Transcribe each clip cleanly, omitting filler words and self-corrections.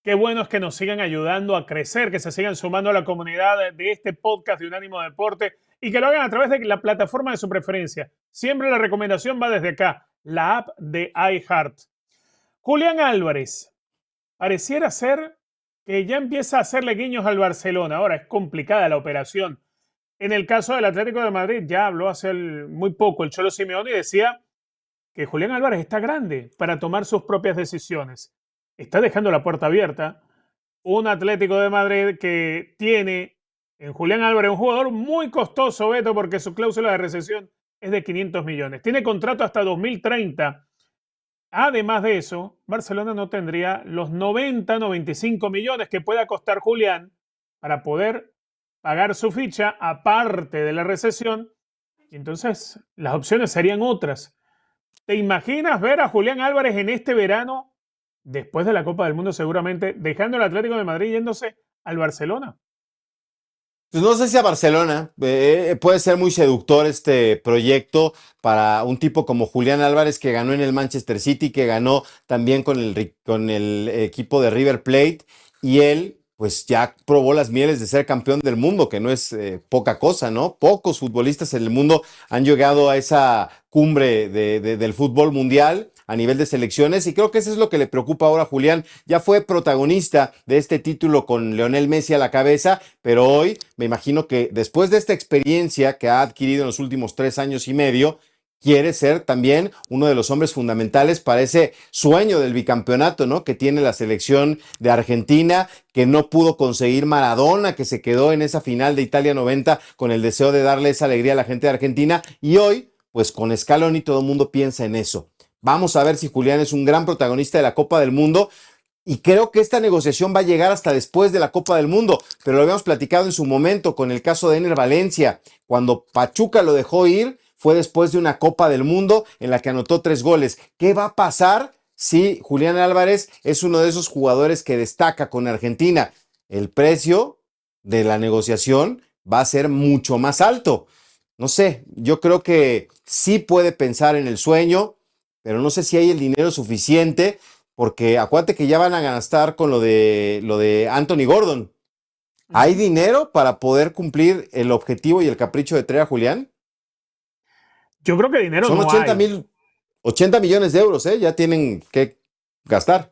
Qué bueno es que nos sigan ayudando a crecer, que se sigan sumando a la comunidad de este podcast de Unánimo Deporte y que lo hagan a través de la plataforma de su preferencia. Siempre la recomendación va desde acá, la app de iHeart. Julián Álvarez, pareciera ser que ya empieza a hacerle guiños al Barcelona. Ahora es complicada la operación. En el caso del Atlético de Madrid, ya habló hace muy poco el Cholo Simeone y decía que Julián Álvarez está grande para tomar sus propias decisiones. Está dejando la puerta abierta. Un Atlético de Madrid que tiene en Julián Álvarez un jugador muy costoso, Beto, porque su cláusula de rescisión es de 500 millones. Tiene contrato hasta 2030. Además de eso, Barcelona no tendría los 95 millones que pueda costar Julián para poder pagar su ficha aparte de la recesión. Entonces, las opciones serían otras. ¿Te imaginas ver a Julián Álvarez en este verano, después de la Copa del Mundo seguramente, dejando el Atlético de Madrid yéndose al Barcelona? Pues no sé si a Barcelona puede ser muy seductor este proyecto para un tipo como Julián Álvarez, que ganó en el Manchester City, que ganó también con el equipo de River Plate, y él pues ya probó las mieles de ser campeón del mundo, que no es poca cosa, ¿no? Pocos futbolistas en el mundo han llegado a esa cumbre del fútbol mundial a nivel de selecciones, y creo que eso es lo que le preocupa ahora a Julián. Ya fue protagonista de este título con Lionel Messi a la cabeza, pero hoy me imagino que después de esta experiencia que ha adquirido en los últimos 3 años y medio, quiere ser también uno de los hombres fundamentales para ese sueño del bicampeonato, ¿no? Que tiene la selección de Argentina, que no pudo conseguir Maradona, que se quedó en esa final de Italia 90 con el deseo de darle esa alegría a la gente de Argentina, y hoy, pues con Scaloni todo el mundo piensa en eso. Vamos a ver si Julián es un gran protagonista de la Copa del Mundo, y creo que esta negociación va a llegar hasta después de la Copa del Mundo, pero lo habíamos platicado en su momento con el caso de Ener Valencia. Cuando Pachuca lo dejó ir, fue después de una Copa del Mundo en la que anotó 3 goles. ¿Qué va a pasar si Julián Álvarez es uno de esos jugadores que destaca con Argentina? El precio de la negociación va a ser mucho más alto. No sé, yo creo que sí puede pensar en el sueño, pero no sé si hay el dinero suficiente, porque acuérdate que ya van a gastar con lo de Anthony Gordon. ¿Hay Ujú. dinero para poder cumplir el objetivo y el capricho de traer a Julián? Yo creo que dinero Son no hay. 80 millones de euros, ¿eh? Ya tienen que gastar.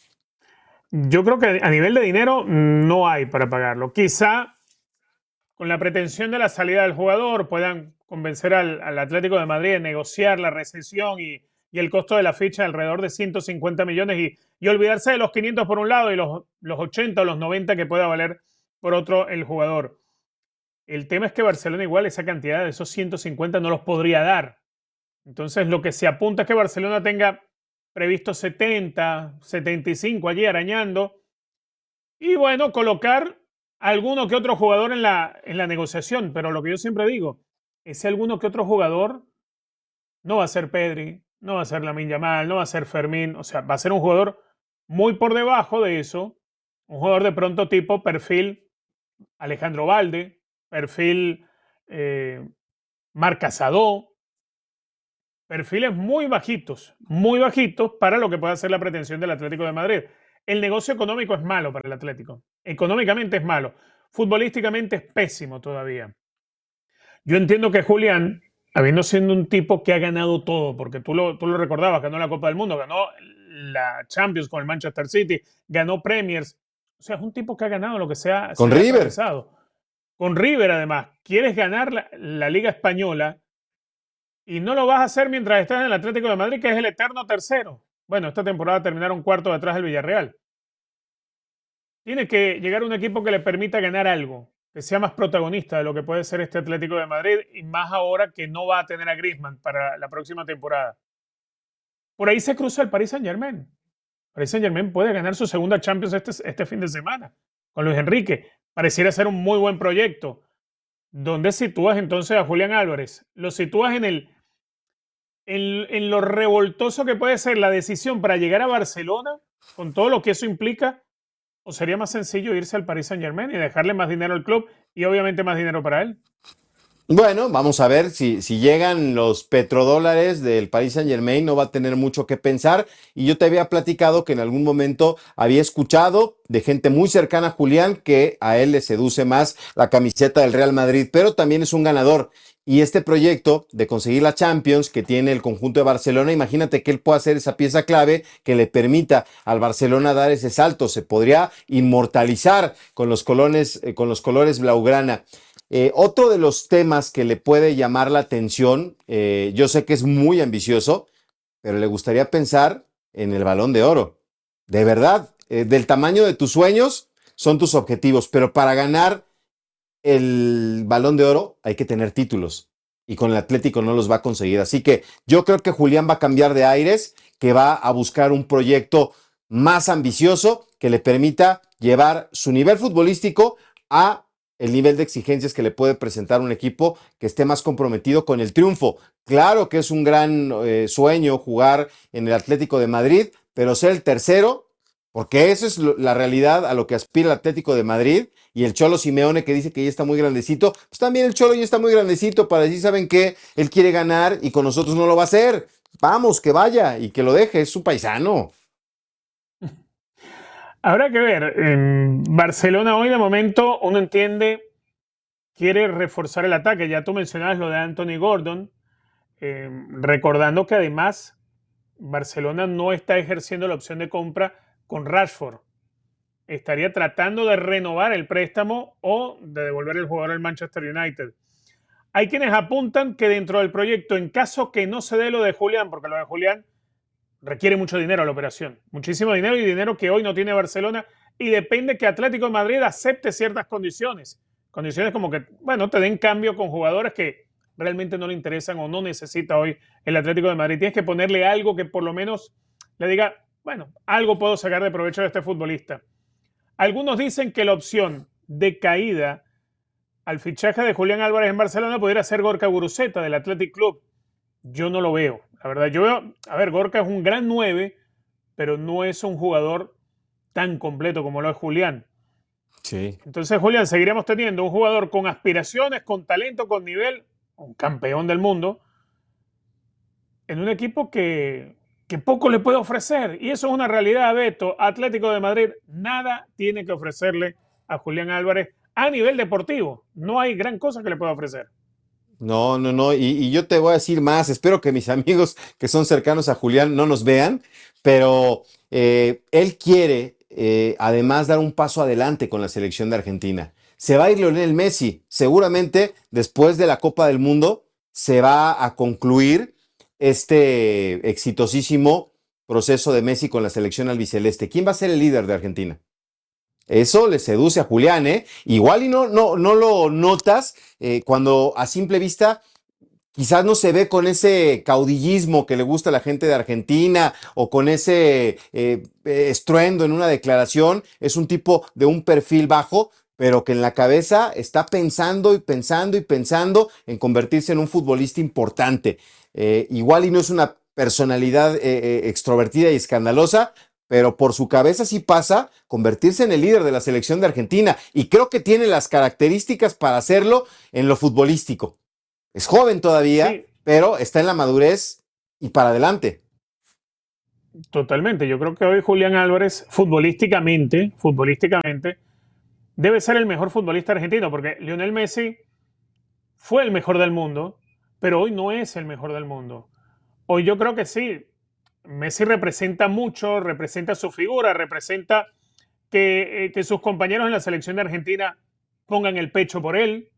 Yo creo que a nivel de dinero no hay para pagarlo. Quizá con la pretensión de la salida del jugador puedan convencer al Atlético de Madrid de negociar la recesión y el costo de la ficha de alrededor de 150 millones y olvidarse de los 500 por un lado y los 80 o los 90 que pueda valer por otro el jugador. El tema es que Barcelona igual esa cantidad de esos 150 no los podría dar. Entonces lo que se apunta es que Barcelona tenga previsto 70, 75 allí arañando y bueno, colocar alguno que otro jugador en la negociación. Pero lo que yo siempre digo, ese alguno que otro jugador no va a ser Pedri, no va a ser Lamine Yamal, no va a ser Fermín. O sea, va a ser un jugador muy por debajo de eso. Un jugador de pronto tipo perfil Alejandro Valde, perfil Marc Casado, perfiles muy bajitos para lo que pueda ser la pretensión del Atlético de Madrid. El negocio económico es malo para el Atlético. Económicamente es malo. Futbolísticamente es pésimo todavía. Yo entiendo que Julián, habiendo sido un tipo que ha ganado todo, porque tú lo recordabas, ganó la Copa del Mundo, ganó la Champions con el Manchester City, ganó Premiers. O sea, es un tipo que ha ganado lo que se Con le ha River. atravesado. Con River, además, quieres ganar la Liga Española y no lo vas a hacer mientras estás en el Atlético de Madrid, que es el eterno tercero. Bueno, esta temporada terminaron cuarto detrás del Villarreal. Tiene que llegar un equipo que le permita ganar algo, que sea más protagonista de lo que puede ser este Atlético de Madrid, y más ahora que no va a tener a Griezmann para la próxima temporada. Por ahí se cruza el Paris Saint-Germain. Paris Saint-Germain puede ganar su segunda Champions este fin de semana con Luis Enrique. Pareciera ser un muy buen proyecto. ¿Dónde sitúas entonces a Julián Álvarez? ¿Lo sitúas en lo revoltoso que puede ser la decisión para llegar a Barcelona, con todo lo que eso implica? ¿O sería más sencillo irse al Paris Saint-Germain y dejarle más dinero al club y obviamente más dinero para él? Bueno, vamos a ver si llegan los petrodólares del Paris Saint-Germain, no va a tener mucho que pensar. Y yo te había platicado que en algún momento había escuchado de gente muy cercana a Julián que a él le seduce más la camiseta del Real Madrid, pero también es un ganador. Y este proyecto de conseguir la Champions que tiene el conjunto de Barcelona, imagínate que él pueda hacer esa pieza clave que le permita al Barcelona dar ese salto. Se podría inmortalizar con los colores blaugrana. Otro de los temas que le puede llamar la atención, yo sé que es muy ambicioso, pero le gustaría pensar en el Balón de Oro. De verdad, del tamaño de tus sueños son tus objetivos, pero para ganar el Balón de Oro hay que tener títulos y con el Atlético no los va a conseguir. Así que yo creo que Julián va a cambiar de aires, que va a buscar un proyecto más ambicioso que le permita llevar su nivel futbolístico a el nivel de exigencias que le puede presentar un equipo que esté más comprometido con el triunfo. Claro que es un gran sueño jugar en el Atlético de Madrid, pero ser el tercero, porque esa es la realidad a lo que aspira el Atlético de Madrid. Y el Cholo Simeone que dice que ya está muy grandecito, pues también el Cholo ya está muy grandecito para decir, ¿saben qué? Él quiere ganar y con nosotros no lo va a hacer. Vamos, que vaya y que lo deje, es su paisano. Habrá que ver. En Barcelona hoy, de momento, uno entiende, quiere reforzar el ataque. Ya tú mencionabas lo de Anthony Gordon, recordando que además Barcelona no está ejerciendo la opción de compra con Rashford. Estaría tratando de renovar el préstamo o de devolver el jugador al Manchester United. Hay quienes apuntan que dentro del proyecto, en caso que no se dé lo de Julián, porque lo de Julián requiere mucho dinero la operación, muchísimo dinero y dinero que hoy no tiene Barcelona y depende que Atlético de Madrid acepte ciertas condiciones. Condiciones como que, bueno, te den cambio con jugadores que realmente no le interesan o no necesita hoy el Atlético de Madrid. Tienes que ponerle algo que por lo menos le diga, bueno, algo puedo sacar de provecho de este futbolista. Algunos dicen que la opción de caída al fichaje de Julián Álvarez en Barcelona pudiera ser Gorka Guruceta del Athletic Club. Yo no lo veo. La verdad, yo veo, a ver, Gorka es un gran 9, pero no es un jugador tan completo como lo es Julián. Sí. Entonces, Julián, seguiremos teniendo un jugador con aspiraciones, con talento, con nivel, un campeón del mundo, en un equipo que poco le puede ofrecer. Y eso es una realidad, Beto. Atlético de Madrid nada tiene que ofrecerle a Julián Álvarez a nivel deportivo. No hay gran cosa que le pueda ofrecer. No, no, no. Y yo te voy a decir más. Espero que mis amigos que son cercanos a Julián no nos vean, pero él quiere además dar un paso adelante con la selección de Argentina. Se va a ir Lionel Messi. Seguramente después de la Copa del Mundo se va a concluir este exitosísimo proceso de Messi con la selección albiceleste. ¿Quién va a ser el líder de Argentina? Eso le seduce a Julián, ¿eh? Igual y no lo notas cuando a simple vista quizás no se ve con ese caudillismo que le gusta a la gente de Argentina o con ese estruendo en una declaración. Es un tipo de un perfil bajo, pero que en la cabeza está pensando y pensando y pensando en convertirse en un futbolista importante. Igual y no es una personalidad extrovertida y escandalosa, pero por su cabeza sí pasa convertirse en el líder de la selección de Argentina y creo que tiene las características para hacerlo en lo futbolístico. Es joven todavía, Sí, pero está en la madurez y para adelante. totalmente. Yo creo que hoy Julián Álvarez, futbolísticamente, debe ser el mejor futbolista argentino, porque Lionel Messi fue el mejor del mundo, pero hoy no es el mejor del mundo. Hoy yo creo que sí, Messi representa mucho, representa su figura, representa que sus compañeros en la selección de Argentina pongan el pecho por él.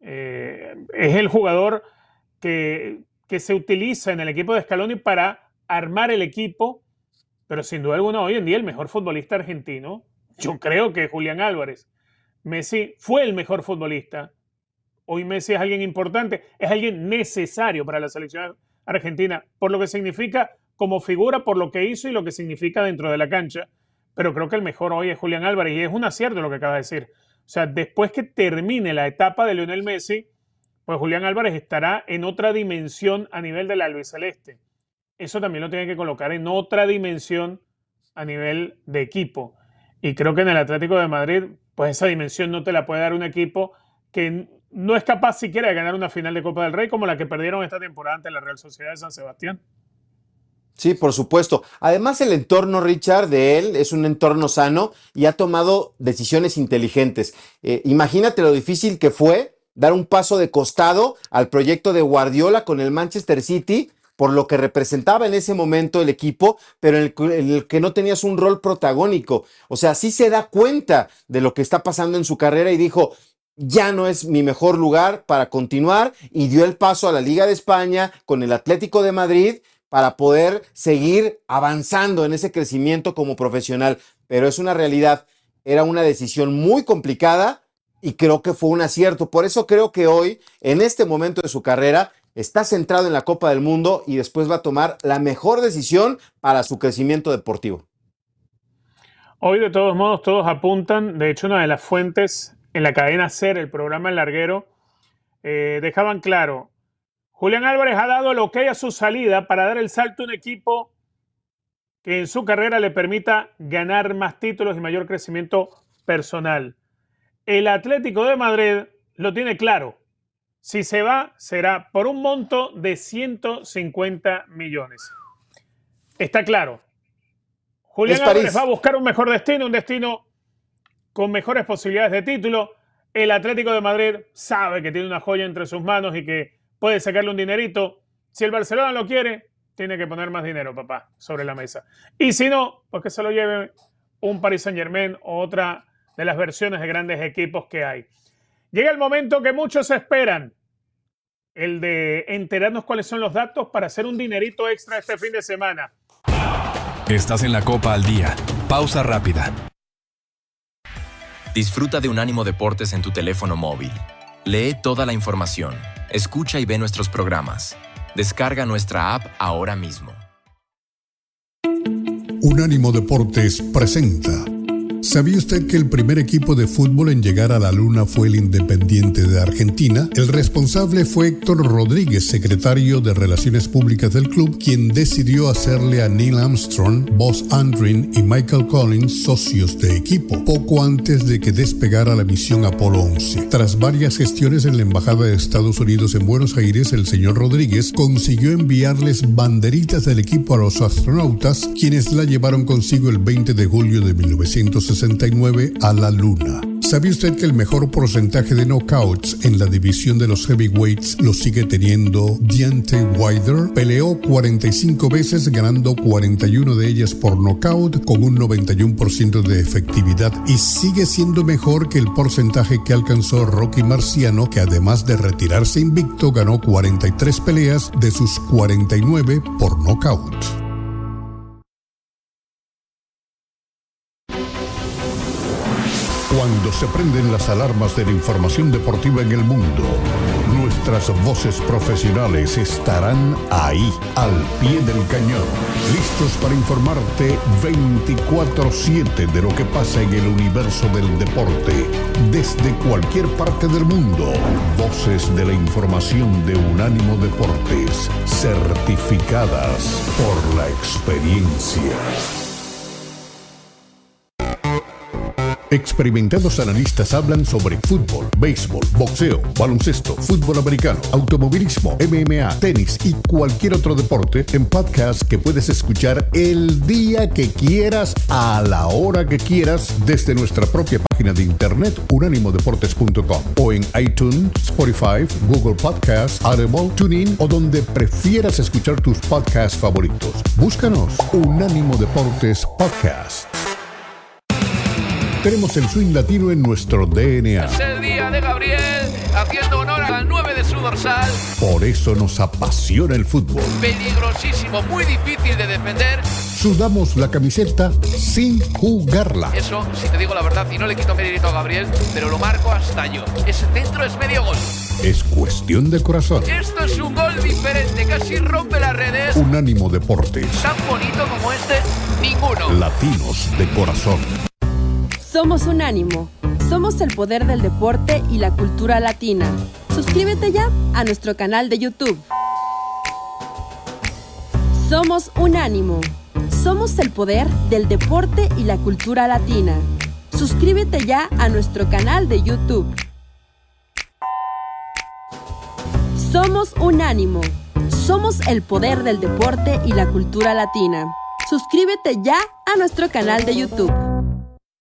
Es el jugador que se utiliza en el equipo de Scaloni para armar el equipo, pero sin duda alguna hoy en día el mejor futbolista argentino, yo creo que es Julián Álvarez. Messi fue el mejor futbolista. Hoy Messi es alguien importante, es alguien necesario para la selección argentina, por lo que significa como figura, por lo que hizo y lo que significa dentro de la cancha. Pero creo que el mejor hoy es Julián Álvarez y es un acierto lo que acaba de decir. O sea, después que termine la etapa de Lionel Messi, pues Julián Álvarez estará en otra dimensión a nivel del albiceleste. Eso también lo tiene que colocar en otra dimensión a nivel de equipo. Y creo que en el Atlético de Madrid, pues esa dimensión no te la puede dar un equipo que no es capaz siquiera de ganar una final de Copa del Rey como la que perdieron esta temporada ante la Real Sociedad de San Sebastián. Sí, por supuesto. Además, el entorno, Richard, de él es un entorno sano y ha tomado decisiones inteligentes. Imagínate lo difícil que fue dar un paso de costado al proyecto de Guardiola con el Manchester City, por lo que representaba en ese momento el equipo, pero en el que no tenías un rol protagónico. O sea, sí se da cuenta de lo que está pasando en su carrera y dijo, ya no es mi mejor lugar para continuar, y dio el paso a la Liga de España con el Atlético de Madrid para poder seguir avanzando en ese crecimiento como profesional. Pero es una realidad, era una decisión muy complicada y creo que fue un acierto. Por eso creo que hoy, en este momento de su carrera, está centrado en la Copa del Mundo y después va a tomar la mejor decisión para su crecimiento deportivo. Hoy, de todos modos, todos apuntan. De hecho, una de las fuentes en la cadena SER, el programa El Larguero, dejaban claro: Julián Álvarez ha dado el ok a su salida para dar el salto a un equipo que en su carrera le permita ganar más títulos y mayor crecimiento personal. El Atlético de Madrid lo tiene claro. Si se va, será por un monto de 150 millones. Está claro. Julián Álvarez va a buscar un mejor destino, un destino con mejores posibilidades de título. El Atlético de Madrid sabe que tiene una joya entre sus manos y que puede sacarle un dinerito. Si el Barcelona lo quiere, tiene que poner más dinero, papá, sobre la mesa. Y si no, pues que se lo lleve un Paris Saint-Germain o otra de las versiones de grandes equipos que hay. Llega el momento que muchos esperan, el de enterarnos cuáles son los datos para hacer un dinerito extra este fin de semana. Estás en la Copa al Día. Pausa rápida. Disfruta de Unánimo Deportes en tu teléfono móvil. Lee toda la información, escucha y ve nuestros programas. Descarga nuestra app ahora mismo. Unánimo Deportes presenta. ¿Sabía usted que el primer equipo de fútbol en llegar a la Luna fue el Independiente de Argentina? El responsable fue Héctor Rodríguez, secretario de Relaciones Públicas del club, quien decidió hacerle a Neil Armstrong, Buzz Aldrin y Michael Collins socios de equipo, poco antes de que despegara la misión Apolo 11. Tras varias gestiones en la Embajada de Estados Unidos en Buenos Aires, el señor Rodríguez consiguió enviarles banderitas del equipo a los astronautas, quienes la llevaron consigo el 20 de julio de 1969 a la Luna. ¿Sabía usted que el mejor porcentaje de knockouts en la división de los heavyweights lo sigue teniendo Deontay Wilder? Peleó 45 veces, ganando 41 de ellas por knockout con un 91% de efectividad, y sigue siendo mejor que el porcentaje que alcanzó Rocky Marciano, que además de retirarse invicto, ganó 43 peleas de sus 49 por knockout. Cuando se prenden las alarmas de la información deportiva en el mundo, nuestras voces profesionales estarán ahí, al pie del cañón, listos para informarte 24/7 de lo que pasa en el universo del deporte, desde cualquier parte del mundo. Voces de la información de Unánimo Deportes, certificadas por la experiencia. Experimentados analistas hablan sobre fútbol, béisbol, boxeo, baloncesto, fútbol americano, automovilismo, MMA, tenis y cualquier otro deporte en podcast que puedes escuchar el día que quieras, a la hora que quieras, desde nuestra propia página de internet unánimodeportes.com o en iTunes, Spotify, Google Podcasts, Audible, TuneIn o donde prefieras escuchar tus podcasts favoritos. Búscanos Unánimo Deportes Podcast. Tenemos el swing latino en nuestro DNA. Es el día de Gabriel, haciendo honor al 9 de su dorsal. Por eso nos apasiona el fútbol. Peligrosísimo, muy difícil de defender. Sudamos la camiseta sin jugarla. Eso, si te digo la verdad, y no le quito mérito a Gabriel, pero lo marco hasta yo. Ese centro es medio gol. Es cuestión de corazón. Esto es un gol diferente, casi rompe las redes. Unánimo Deportes. Tan bonito como este, ninguno. Latinos de corazón. Somos Unánimo. Somos el poder del deporte y la cultura latina. Suscríbete ya a nuestro canal de YouTube. Somos Unánimo. Somos el poder del deporte y la cultura latina. Suscríbete ya a nuestro canal de YouTube. Somos Unánimo. Somos el poder del deporte y la cultura latina. Suscríbete ya a nuestro canal de YouTube.